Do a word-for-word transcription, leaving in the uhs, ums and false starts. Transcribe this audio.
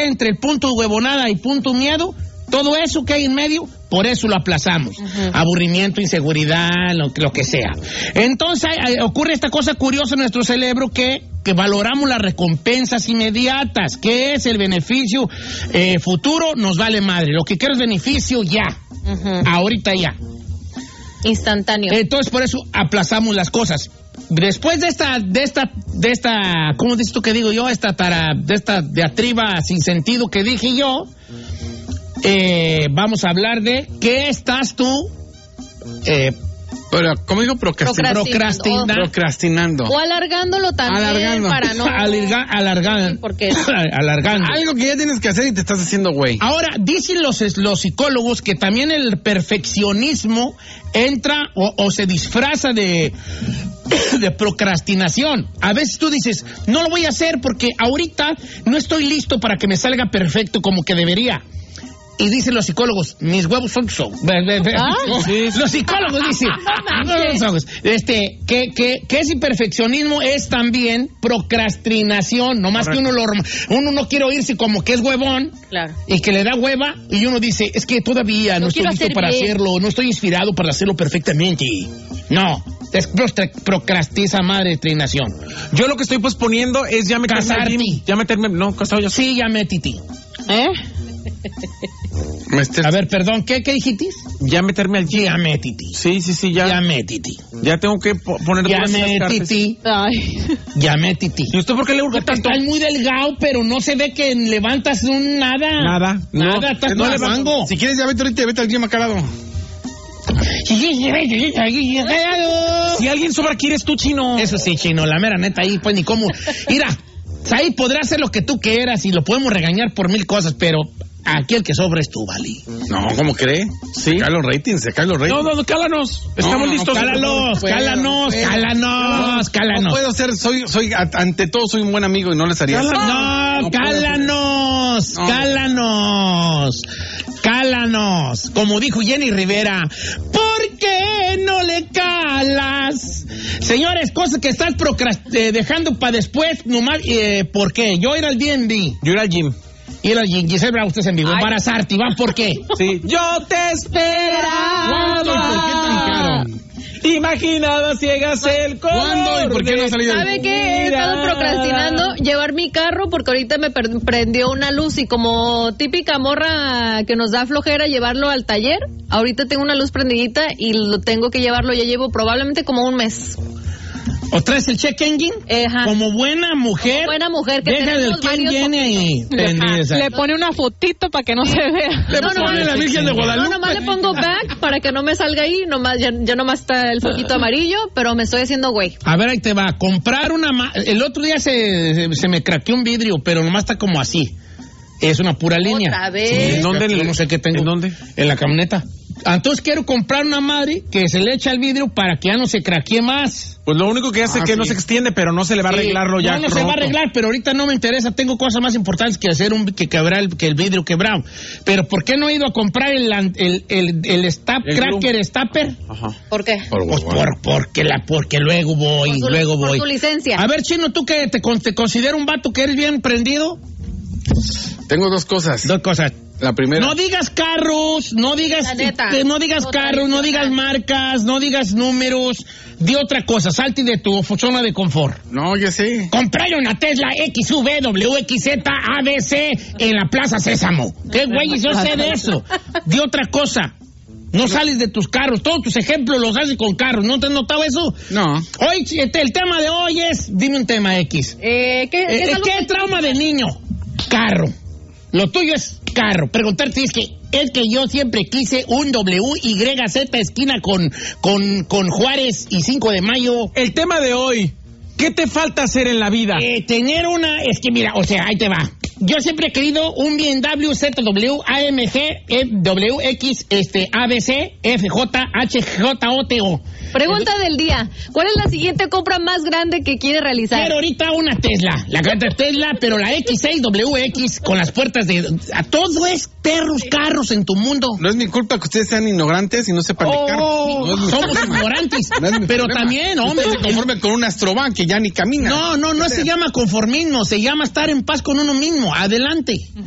esté entre el punto huevonada y punto miedo, todo eso que hay en medio, por eso lo aplazamos. Uh-huh. Aburrimiento, inseguridad, lo, lo que sea. Entonces eh, ocurre esta cosa curiosa en nuestro cerebro que, que valoramos las recompensas inmediatas. ¿Qué es el beneficio eh, futuro? Nos vale madre. Lo que quiero es beneficio ya. Uh-huh. Ahorita ya. Instantáneo. Entonces por eso aplazamos las cosas. Después de esta, de esta, de esta, ¿cómo dices tú que digo yo? Esta tara, de esta diatriba sin sentido que dije yo. Eh, vamos a hablar de qué estás tú eh, pero, ¿cómo digo? Procrastinando. Procrastinando. Procrastinando. O alargándolo también. Alargando. Para no... Alarga, alargando. Porque... alargando. Algo que ya tienes que hacer y te estás haciendo güey. Ahora, dicen los, los psicólogos que también el perfeccionismo entra o, o se disfraza de, de procrastinación. A veces tú dices, no lo voy a hacer porque ahorita no estoy listo para que me salga perfecto como que debería. Y dicen los psicólogos, mis huevos son so. ¿Ah? Sí, los psicólogos dicen, no, este, que, que, que ese perfeccionismo es también procrastinación, nomás Correcto. que uno lo, uno no quiere oírse como que es huevón, claro. y que le da hueva, y uno dice, es que todavía no, no estoy listo para bien. hacerlo, no estoy inspirado para hacerlo perfectamente. No, es procrastina madre trinación. Yo lo que estoy posponiendo es ya meterme Casarte. Ya meterme, no, casado ya. Sí, ya metiti. ¿Eh? Estés... A ver, perdón, ¿qué, qué dijiste? Ya meterme al gym. Ya metiti. Sí, sí, sí, ya. Ya metiti. Ya tengo que po- poner Ya metiti. Ya metiti. ¿Y usted por qué le urge tanto? Estás muy delgado, pero no se ve que levantas un nada. Nada. Nada, no, estás no no levanto. Si quieres, ya vete ahorita, vete al gym acá al lado. Si alguien sobra aquí eres tú, Chino. Eso sí, Chino, la mera neta ahí, pues ni cómo. Mira, ahí podrás hacer lo que tú quieras y lo podemos regañar por mil cosas, pero aquí el que sobra es tú, Vali. No, ¿cómo cree? Sí. Se caen los ratings, se caen los ratings. No, no, cálanos. Estamos no, listos. No, cálalos, puedo, cálanos, puedo, cálanos, cálanos. No puedo ser, soy, soy, ante todo soy un buen amigo y no les haría eso. No, no, cálanos, no. cálanos, cálanos. Como dijo Jenny Rivera, ¿por qué no le calas? Señores, cosas que estás procrast- eh, dejando para después, nomás, eh, ¿por qué? Yo ir al D and D. Yo ir al gym. Ir al gym. Giselle Bravo, ustedes en vivo. Embarazarte, ¿van por qué? Sí. Yo te esperaba. ¿Cuándo y por qué tan caro? Imaginaba ciegas el color. ¿Cuándo y por qué no ha salido? ¿Sabe qué? He estado procrastinando llevar mi carro porque ahorita me per- prendió una luz y como típica morra que nos da flojera llevarlo al taller, ahorita tengo una luz prendidita y lo tengo que llevarlo, ya llevo probablemente como un mes. ¿O traes el check engine? Ajá. Como buena mujer. Como buena mujer que deja del quién viene y le pone una fotito para que no se vea. Le no, pone la Virgen de Guadalupe. No, nomás le pongo back para que no me salga ahí, nomás ya, ya nomás está el foquito amarillo, pero me estoy haciendo güey. A ver, ahí te va. Comprar una... Ma- el otro día se, se, se me craqueó un vidrio, pero nomás está como así. Es una pura línea. ¿Otra vez? Sí, ¿En dónde? Yo no sé qué tengo. ¿En dónde? En la camioneta. Entonces quiero comprar una madre que se le echa el vidrio para que ya no se craquee más. Pues lo único que hace es ah, que sí. no se extiende, pero no se le va a arreglarlo sí. ya. No, no roto. se va a arreglar, pero ahorita no me interesa. Tengo cosas más importantes que hacer un que quebrar el, que el vidrio quebrado. Pero ¿por qué no he ido a comprar el el el, el stap, el cracker glue. Stapper? Ajá. ¿Por qué? Pues por, porque la porque luego voy, por su, luego por voy. tu licencia. A ver, Chino, tú que te, te considero un vato que eres bien prendido. Tengo dos cosas. Dos cosas. La primera. No digas carros, no digas, te, no digas no carros, no digas marcas, no digas números, di otra cosa, salte de tu zona de confort. No, ya sé. Compré una Tesla X U V W X Z A B C en la Plaza Sésamo. ¿Qué güey? Yo sé de eso. Di otra cosa. No sales de tus carros, todos tus ejemplos los haces con carros, ¿no te has notado eso? No. Hoy, este, el tema de hoy es, dime un tema X. Eh, ¿qué, eh, ¿qué, ¿qué que... trauma de niño? Carro. Lo tuyo es carro. Preguntarte es que es que yo siempre quise un W Y Z esquina con, con, con Juárez y cinco de mayo. El tema de hoy, ¿qué te falta hacer en la vida? Eh, tener una, es que mira, o sea, ahí te va. Yo siempre he querido un B M W Z W A M G W X este, A B C F J H J O T O. Pregunta del día. ¿Cuál es la siguiente compra más grande que quiere realizar? Quiero ahorita una Tesla. La grande Tesla, pero la X seis W X con las puertas de... A todo es perros, carros en tu mundo. No es mi culpa que ustedes sean ignorantes y no sepan oh, de carros. No somos problema. ignorantes. No es pero problema. También, hombre... Usted se conforme con un Astrovan que ya ni camina. No, no, no se llama conformismo. Se llama estar en paz con uno mismo. Adelante.